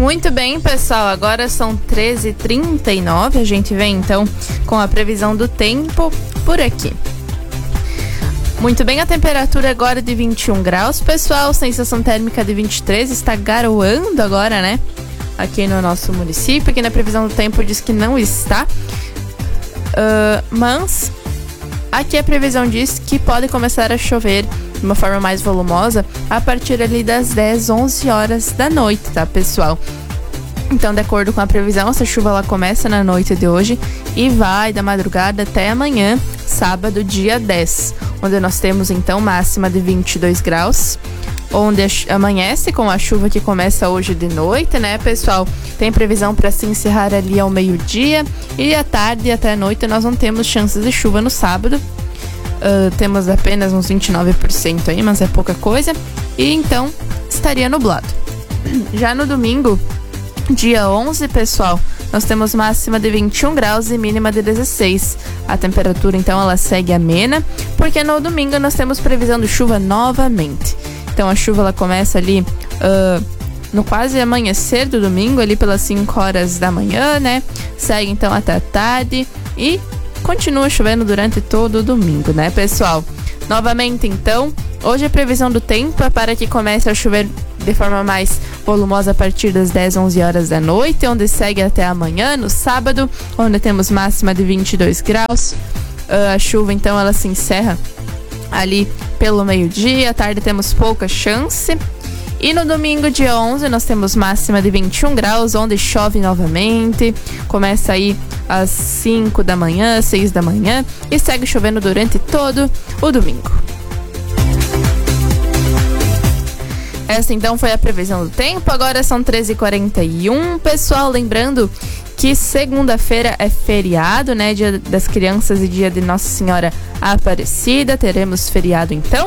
Muito bem, pessoal, agora são 13h39, a gente vem então com a previsão do tempo por aqui. Muito bem, a temperatura agora de 21 graus, pessoal, sensação térmica de 23, está garoando agora, né? Aqui no nosso município, aqui na previsão do tempo diz que não está, mas aqui a previsão diz que pode começar a chover de uma forma mais volumosa a partir ali das 10, 11 horas da noite, tá, pessoal? Então, de acordo com a previsão, essa chuva ela começa na noite de hoje e vai da madrugada até amanhã, sábado, dia 10, onde nós temos então máxima de 22 graus, onde amanhece com a chuva que começa hoje de noite, né, pessoal? Tem previsão para se encerrar ali ao meio-dia e à tarde e até a noite nós não temos chances de chuva no sábado. Temos apenas uns 29% aí, mas é pouca coisa. E então estaria nublado. Já no domingo, dia 11, pessoal, nós temos máxima de 21 graus e mínima de 16. A temperatura então ela segue amena, porque no domingo nós temos previsão de chuva novamente. Então a chuva ela começa ali no quase amanhecer do domingo, ali pelas 5 horas da manhã, né? Segue então até a tarde e continua chovendo durante todo o domingo, né, pessoal? Novamente, então, hoje a previsão do tempo é para que comece a chover de forma mais volumosa a partir das 10, 11 horas da noite, onde segue até amanhã, no sábado, onde temos máxima de 22 graus. A chuva, então, ela se encerra ali pelo meio-dia, à tarde temos pouca chance. E no domingo, dia 11, nós temos máxima de 21 graus, onde chove novamente. Começa aí às 5 da manhã, 6 da manhã e segue chovendo durante todo o domingo. Essa então foi a previsão do tempo. Agora são 13h41. Pessoal, lembrando que segunda-feira é feriado, né? Dia das Crianças e dia de Nossa Senhora Aparecida. Teremos feriado então.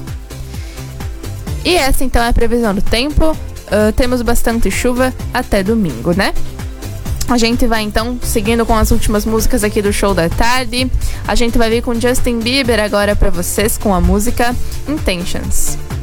E essa então é a previsão do tempo. Temos bastante chuva até domingo, né? A gente vai então seguindo com as últimas músicas aqui do Show da Tarde. A gente vai vir com Justin Bieber agora pra vocês com a música Intentions.